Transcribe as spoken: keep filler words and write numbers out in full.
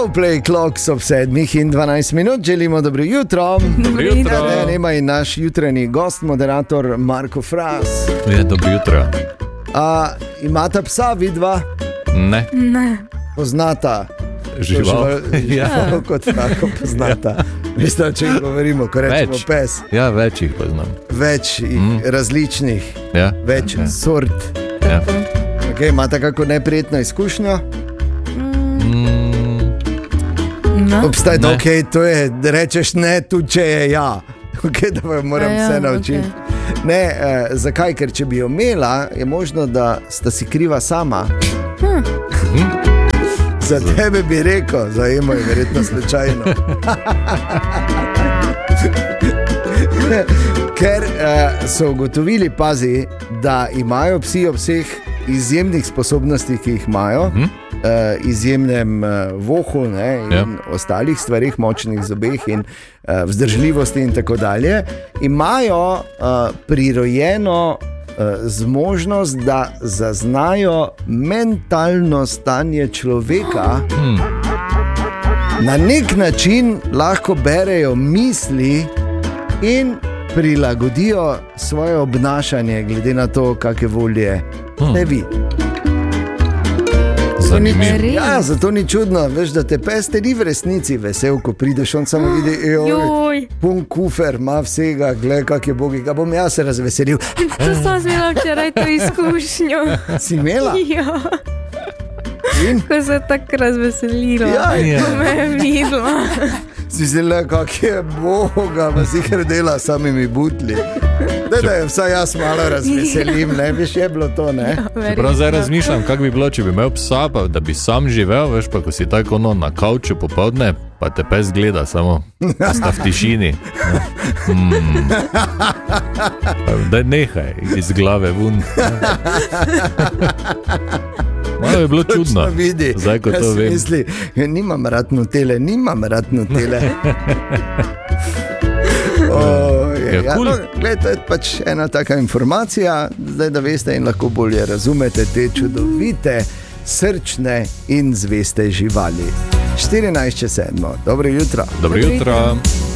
Play Clocks ob sedmih in dvanajst minut, želimo dobro jutro. Dobro jutro. Ne, nema in naš jutranji gost, moderator Marko Fras. Je, dobro jutro. A, imata psa vidva? Ne. Ne. Poznata? Žival. Ja, kot tako poznata. Veste, o čem govorimo, ko rečemo Več. pes? Ja, več jih poznam. Več Mm. različnih, Ja. več Ja. sort. Ja. Okay, imate kako neprijetno izkušnjo? Mm, No. Obstaja, Ne. okay, to je, da rečeš ne, tudi če je ja. Okay, da me moram A ja, vse naučiti. okej. Ne, eh, zakaj? Ker če bi jo imela, je možno, da sta si kriva sama. Za tebe bi rekel, za Emo je verjetno slučajno. Ker eh, so ugotovili, pazi, da imajo psi ob vseh izjemnih sposobnostih, ki jih imajo, Hm? eh, izjemnem eh, vohu, ne, in Ja. ostalih stvarih, močnih zobeh in eh, vzdržljivosti in tako dalje, imajo eh, prirojeno eh, zmožnost, da zaznajo mentalno stanje človeka. Hm. Na nek način lahko berejo misli in prilagodijo svoje obnašanje, glede na to, kakšne volje Hmm. ne vi. Zanimivo. Res? Ja, zato ni čudno, veš, da te pes te ni v resnici vesel, ko prideš, on samo vidi, joj, Joj, pun kufer, ima vsega, gled, kak je Bog, ga bom jaz se razveselil. to sem imela včeraj to izkušnjo. Si imela? Ja, In ko se tako razveselila. Ja, ja. Ko me je videla. si zelo, kak je Boga, pa si kar dela samimi butli. Da, da je vsaj jaz malo razveselim, ne, veš, je bilo to, ne? Prav zdaj razmišljam, kako bi bilo, če bi imel psa, pa da bi sam živel, veš, pa ko si tako ono na kavču popoldne, pa te pes gleda samo, pa sta v tišini. Mm. Daj nehaj iz glave ven. Malo je bilo čudno, Točno vidi. zdaj ko Jaz to si vem. Misli, ja, nimam rad nutele, nimam rad nutele. Oh, je, Ja, ja, cool. no, gled, to je pač ena taka informacija, zdaj da veste in lahko bolje razumete te čudovite, srčne in zveste živali. štirinajst čez sedmo, dobro jutro. Dobro jutro.